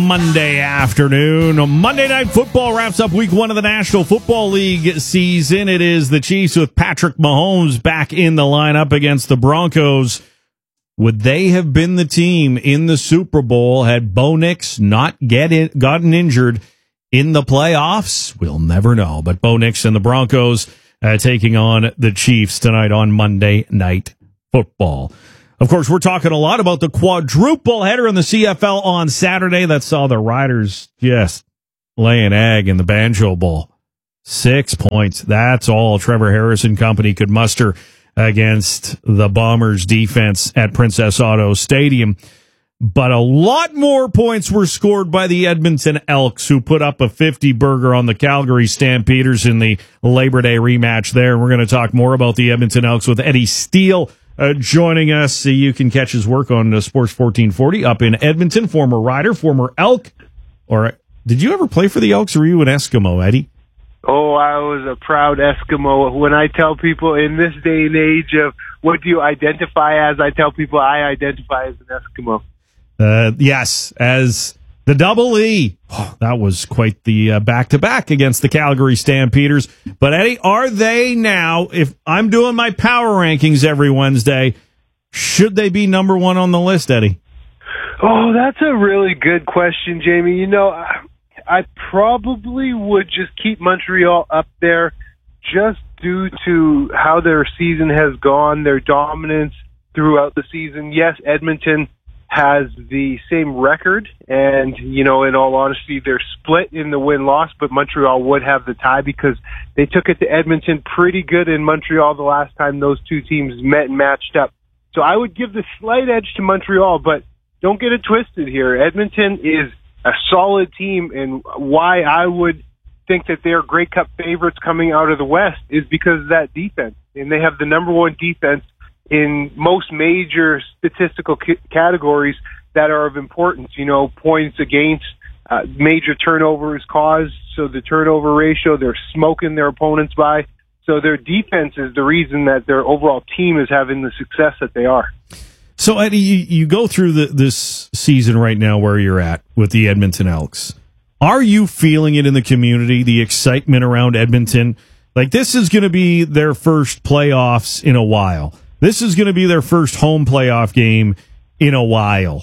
Monday afternoon. Monday Night Football wraps up week one of the National Football League season. It is the Chiefs with Patrick Mahomes back in the lineup against the Broncos. Would they have been the team in the Super Bowl had Bo Nix not gotten injured in the playoffs? We'll never know. But Bo Nix and the Broncos taking on the Chiefs tonight on Monday Night Football. Of course, we're talking a lot about the quadruple header in the CFL on Saturday that saw the Riders just lay an egg in the Banjo Bowl. 6 points. That's all Trevor Harris and company could muster against the Bombers defense at Princess Auto Stadium. But a lot more points were scored by the Edmonton Elks, who put up a 50-burger on the Calgary Stampeders in the Labor Day rematch there. We're going to talk more about the Edmonton Elks with Eddie Steele joining us. You can catch his work on Sports 1440 up in Edmonton. Former Rider, former Elk. Or did you ever play for the Elks, or were you an Eskimo, Eddie? Oh, I was a proud Eskimo. When I tell people in this day and age of what do you identify as, I tell people I identify as an Eskimo. Yes, as the Double E. Oh, that was quite the back-to-back against the Calgary Stampeders. But, Eddie, are they now, if I'm doing my power rankings every Wednesday, should they be number one on the list, Eddie? Oh, that's a really good question, Jamie. You know, I probably would just keep Montreal up there just due to how their season has gone, their dominance throughout the season. Yes, Edmonton has the same record, and, you know, in all honesty, they're split in the win-loss, but Montreal would have the tie because they took it to Edmonton pretty good in Montreal the last time those two teams met and matched up. So I would give the slight edge to Montreal, but don't get it twisted here. Edmonton is a solid team, and why I would think that they're Grey Cup favorites coming out of the West is because of that defense, and they have the number one defense in most major statistical categories that are of importance, you know, points against, major turnovers caused, so the turnover ratio, they're smoking their opponents by. So their defense is the reason that their overall team is having the success that they are. So, Eddie, you go through this season right now where you're at with the Edmonton Elks. Are you feeling it in the community, the excitement around Edmonton? Like, this is going to be their first playoffs in a while. This is going to be their first home playoff game in a while.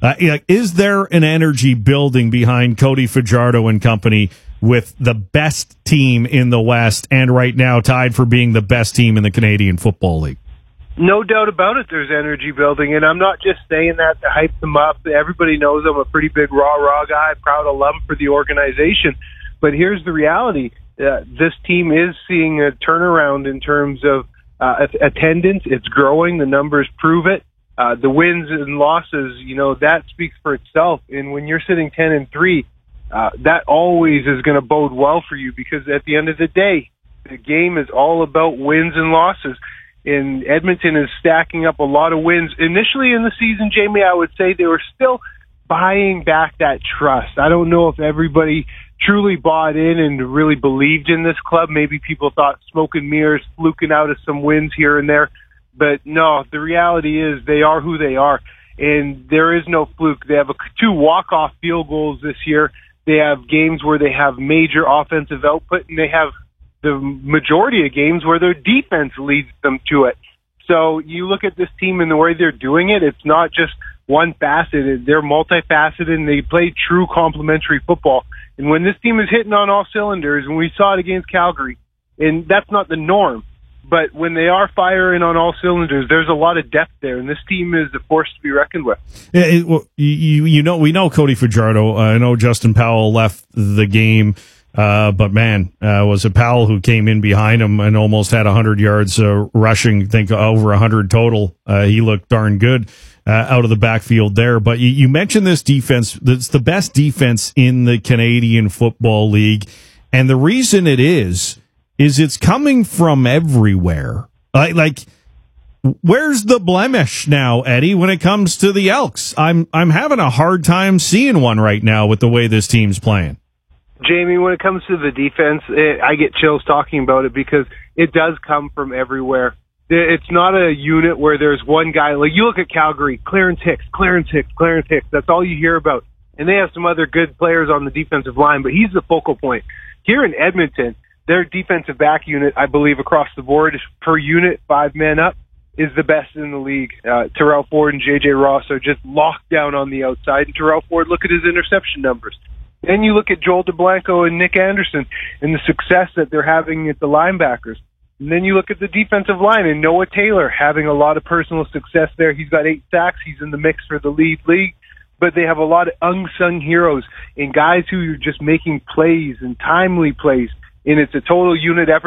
Is there an energy building behind Cody Fajardo and company with the best team in the West and right now tied for being the best team in the Canadian Football League? No doubt about it, there's energy building, and I'm not just saying that to hype them up. Everybody knows I'm a pretty big rah-rah guy, proud alum for the organization. But here's the reality. This team is seeing a turnaround in terms of attendance. It's growing. The numbers prove it. The wins and losses, you know, that speaks for itself. And when you're sitting 10-3, that always is going to bode well for you because at the end of the day, the game is all about wins and losses. And Edmonton is stacking up a lot of wins. Initially in the season, Jamie, I would say they were still buying back that trust. I don't know if everybody truly bought in and really believed in this club. Maybe people thought smoke and mirrors, fluking out of some wins here and there. But no, the reality is they are who they are. And there is no fluke. They have 2 walk-off field goals this year. They have games where they have major offensive output, and they have the majority of games where their defense leads them to it. So you look at this team and the way they're doing it, it's not just one facet. They're multifaceted, and they play true complementary football. And when this team is hitting on all cylinders, and we saw it against Calgary, and that's not the norm, but when they are firing on all cylinders, there's a lot of depth there, and this team is a force to be reckoned with. Yeah, we know Cody Fajardo. I know Justin Powell left the game. But man, was it Powell who came in behind him and almost had 100 yards rushing, I think over 100 total. He looked darn good out of the backfield there. But you mentioned this defense. It's the best defense in the Canadian Football League. And the reason it is it's coming from everywhere. Like where's the blemish now, Eddie, when it comes to the Elks? I'm having a hard time seeing one right now with the way this team's playing. Jamie, when it comes to the defense, I get chills talking about it because it does come from everywhere. It's not a unit where there's one guy. Like, you look at Calgary, Clarence Hicks. That's all you hear about. and they have some other good players on the defensive line, but he's the focal point. Here in Edmonton, their defensive back unit, I believe, across the board, per unit, 5 men up, is the best in the league. Terrell Ford and J.J. Ross are just locked down on the outside. And Terrell Ford, look at his interception numbers. Then you look at Joel DeBlanco and Nick Anderson and the success that they're having at the linebackers. And then you look at the defensive line and Noah Taylor having a lot of personal success there. He's got 8 sacks. He's in the mix for the lead league. But they have a lot of unsung heroes and guys who are just making plays and timely plays. And it's a total unit effort.